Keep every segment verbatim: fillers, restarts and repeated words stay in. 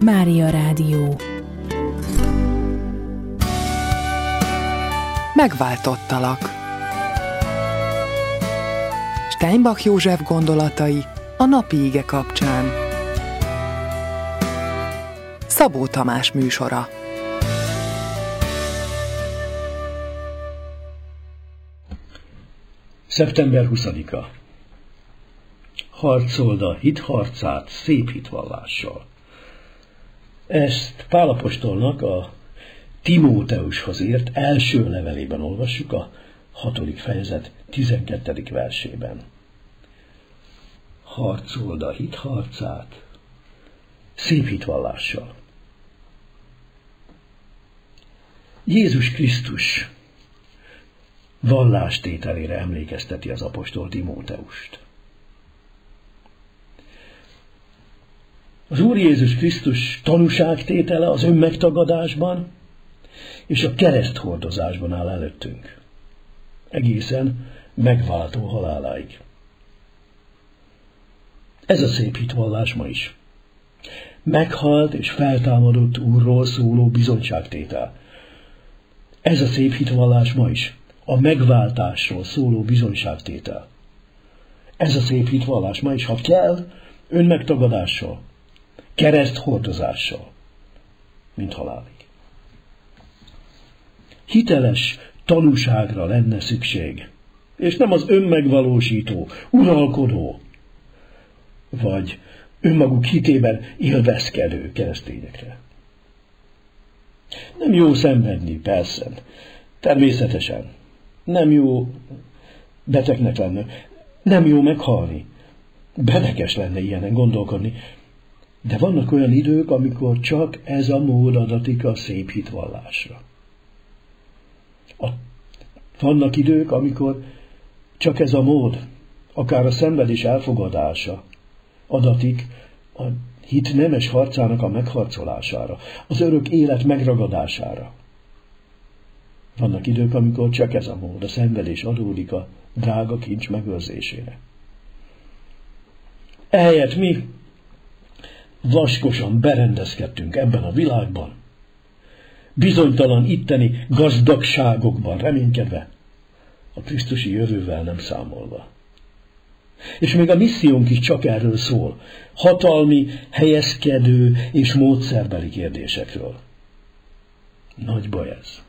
Mária Rádió. Megváltottalak. Steinbach József gondolatai a napi ige kapcsán. Szabó Tamás műsora. szeptember huszadika. Harcold a hit harcát szép hitvallással. Ezt Pál apostolnak a Timóteushoz írt első levelében olvassuk, a hatodik fejezet tizenkettedik versében. Harcold a hit harcát szép hitvallással. Jézus Krisztus vallástételére emlékezteti az apostol Timóteust. Az Úr Jézus Krisztus tanúságtétele az önmegtagadásban és a kereszthordozásban áll előttünk, egészen megváltó haláláig. Ez a szép hitvallás ma is. Meghalt és feltámadott Úrról szóló bizonyságtétel. Ez a szép hitvallás ma is. A megváltásról szóló bizonyságtétel. Ez a szép hitvallás ma is, ha kell, önmegtagadással, kereszthordozással, mint halálig. Hiteles tanúságra lenne szükség, és nem az önmegvalósító, uralkodó, vagy önmaguk hitében élvezkedő keresztényekre. Nem jó szenvedni, persze, természetesen. Nem jó betegnek lenni, nem jó meghalni. Beteges lenne ilyenen gondolkodni. De vannak olyan idők, amikor csak ez a mód adatik a szép hitvallásra. A, vannak idők, amikor csak ez a mód, akár a szenvedés elfogadása adatik a hit nemes harcának a megharcolására, az örök élet megragadására. Vannak idők, amikor csak ez a mód, a szenvedés adódik a drága kincs megőrzésére. Ehelyett mi vaskosan berendezkedtünk ebben a világban, bizonytalan itteni gazdagságokban reménykedve, a krisztusi jövővel nem számolva. És még a missziónk is csak erről szól, hatalmi, helyezkedő és módszerbeli kérdésekről. Nagy baj ez.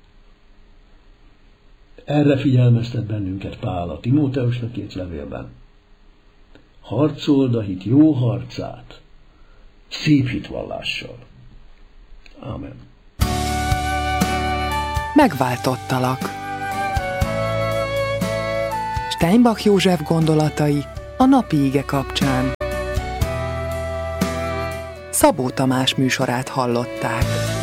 Erre figyelmeztet bennünket Pál a Timóteusnak írt levélben. Harcold a hit jó harcát, szép hitvallással. Ámen. Megváltottalak. Steinbach József gondolatai a napi ige kapcsán. Szabó Tamás műsorát hallották.